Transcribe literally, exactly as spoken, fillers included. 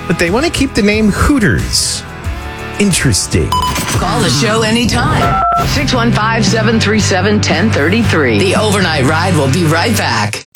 but they want to keep the name Hooters. Interesting. Call the show anytime. six one five, seven three seven, one zero three three. The Overnight Ride will be right back.